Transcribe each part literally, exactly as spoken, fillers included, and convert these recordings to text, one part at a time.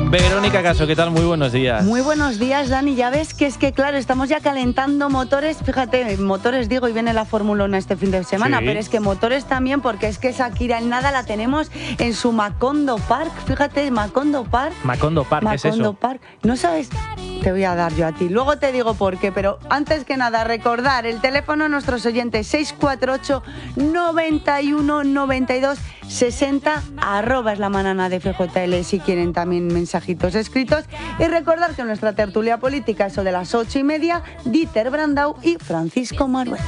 Verónica Caso, ¿qué tal? Muy buenos días. Muy buenos días, Dani. Ya ves que es que, claro, estamos ya calentando motores. Fíjate, motores digo, y viene la Fórmula uno este fin de semana, sí. Pero es que motores también, porque es que Shakira en nada la tenemos en su Macondo Park. Fíjate, Macondo Park. Macondo Park, ¿qué es eso? Macondo Park. ¿No sabes? Te voy a dar yo a ti. Luego te digo por qué, pero antes que nada, recordar el teléfono a nuestros oyentes seis cuatro ocho, noventa y uno, noventa y dos, sesenta, arroba es la manana de F J L si quieren también mensajitos escritos. Y recordar que nuestra tertulia política, eso de las ocho y media, Dieter Brandau y Francisco Maruenda.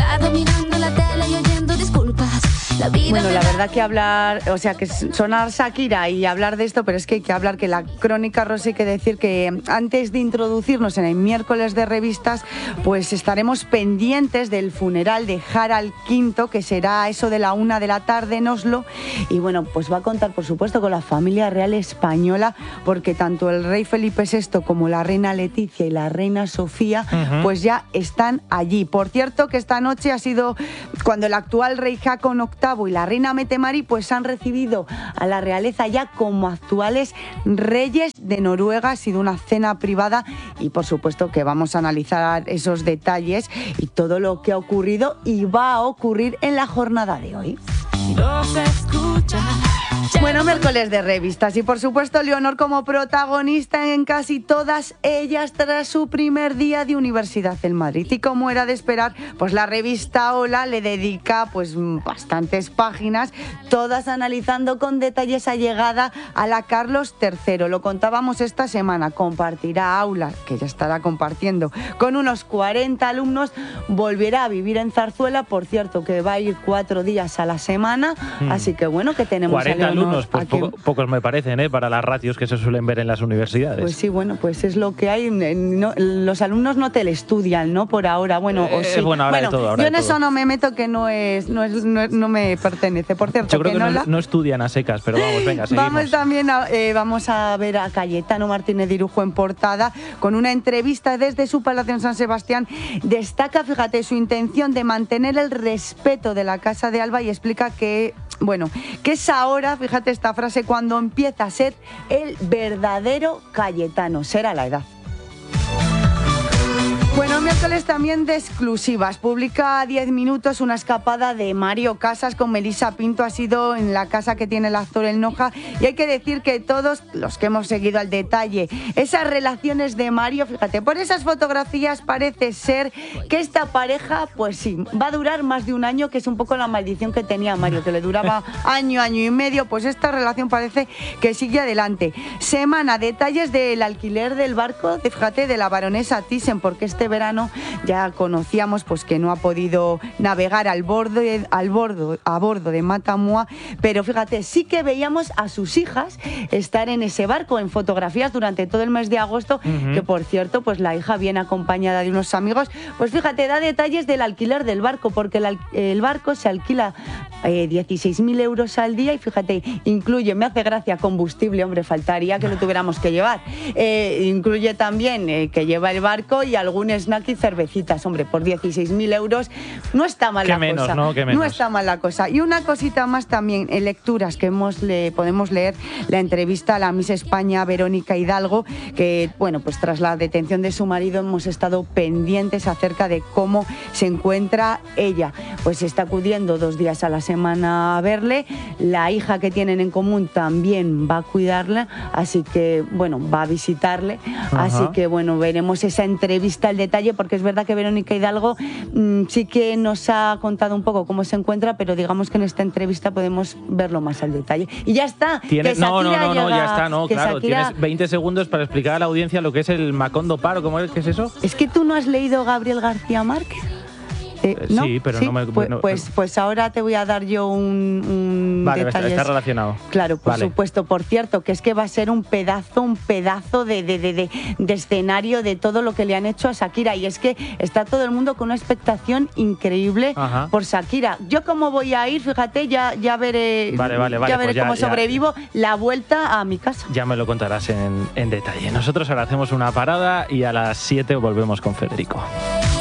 Bueno, la verdad que hablar, o sea, que sonar Shakira y hablar de esto, pero es que hay que hablar que la crónica rosa, hay que decir que antes de introducirnos en el miércoles de revistas, pues estaremos pendientes del funeral de Harald quinto, que será eso de la una de la tarde en Oslo, y bueno, pues va a contar por supuesto con la familia real española, porque tanto el rey Felipe sexto como la reina Leticia y la reina Sofía, uh-huh. pues ya están allí. Por cierto, que esta noche ha sido cuando el actual rey Haakon octavo y la reina Mette-Marit pues han recibido a la realeza ya como actuales reyes de Noruega. Ha sido una cena privada y por supuesto que vamos a analizar esos detalles y todo lo que ha ocurrido y va a ocurrir en la jornada de hoy. Bueno, miércoles de revistas y por supuesto Leonor como protagonista en casi todas ellas tras su primer día de universidad en Madrid. Y como era de esperar, pues la revista Hola le dedica pues bastantes páginas, todas analizando con detalle esa llegada a la Carlos tercero. Lo contábamos esta semana, compartirá aula, que ya estará compartiendo, con unos cuarenta alumnos, volverá a vivir en Zarzuela, por cierto que va a ir cuatro días a la semana, mm. así que bueno, que tenemos cuarenta alumnos, pues poco, pocos me parecen, ¿eh? Para las ratios que se suelen ver en las universidades. Pues sí, bueno, pues es lo que hay. No, los alumnos no telestudian, ¿no? Por ahora, bueno, eh, o sí. Bueno, ahora bueno, de todo, ahora yo en de eso todo. no me meto, que no es, no es, no, no me pertenece. Por cierto, yo creo que, que no, no, la... no estudian a secas, pero vamos, venga, seguimos. Vamos también a, eh, vamos a ver a Cayetano Martínez de Irujo en portada con una entrevista desde su palacio en San Sebastián. Destaca, fíjate, su intención de mantener el respeto de la Casa de Alba y explica que, bueno, que es ahora, fíjate esta frase, cuando empieza a ser el verdadero Cayetano. Será la edad. Bueno, miércoles también de exclusivas. Publica diez minutos una escapada de Mario Casas con Melissa Pinto. Ha sido en la casa que tiene el actor El Noja. Y hay que decir que todos los que hemos seguido al detalle esas relaciones de Mario, fíjate, por esas fotografías parece ser que esta pareja, pues sí, va a durar más de un año, que es un poco la maldición que tenía Mario, que le duraba año, año y medio. Pues esta relación parece que sigue adelante. Semana, detalles del alquiler del barco, de, fíjate, de la baronesa Thyssen, porque este verano ya conocíamos pues que no ha podido navegar al bordo, al bordo, a bordo de Matamua, pero fíjate, sí que veíamos a sus hijas estar en ese barco en fotografías durante todo el mes de agosto, uh-huh. que por cierto, pues la hija viene acompañada de unos amigos. Pues fíjate, da detalles del alquiler del barco, porque el, el barco se alquila eh, dieciséis mil euros al día y fíjate, incluye, me hace gracia, combustible, hombre, faltaría que lo tuviéramos que llevar, eh, incluye también eh, que lleva el barco y algún snack y cervecitas, hombre, por dieciséis mil euros no está mal Qué la menos, cosa. ¿no? Qué menos. No está mal la cosa. Y una cosita más también, en lecturas que hemos le, podemos leer la entrevista a la Miss España Verónica Hidalgo, que, bueno, pues tras la detención de su marido hemos estado pendientes acerca de cómo se encuentra ella. Pues está acudiendo dos días a la semana a verle, la hija que tienen en común también va a cuidarla, así que, bueno, va a visitarle, Ajá. así que, bueno, veremos esa entrevista al detalle, porque es verdad que Verónica Hidalgo mmm, sí que nos ha contado un poco cómo se encuentra, pero digamos que en esta entrevista podemos verlo más al detalle. Y ya está. ¿Tienes? No, no, no, no, llega, ya está, no, claro. Shakira... Tienes veinte segundos para explicar a la audiencia lo que es el Macondo Paro. ¿Cómo es? ¿Qué es eso? ¿Es que tú no has leído Gabriel García Márquez? Eh, ¿no? Sí, pero ¿Sí? no me... Pues, no, pues, pues ahora te voy a dar yo un, un vale, detalles. Está relacionado. Claro, por vale. supuesto. Por cierto, que es que va a ser un pedazo, un pedazo de, de, de, de, de escenario de todo lo que le han hecho a Shakira. Y es que está todo el mundo con una expectación increíble Ajá. por Shakira. Yo como voy a ir, fíjate, ya, ya veré, vale, vale, vale, ya veré pues ya, cómo ya, sobrevivo la vuelta a mi casa. Ya me lo contarás en, en detalle. Nosotros ahora hacemos una parada y a las siete volvemos con Federico.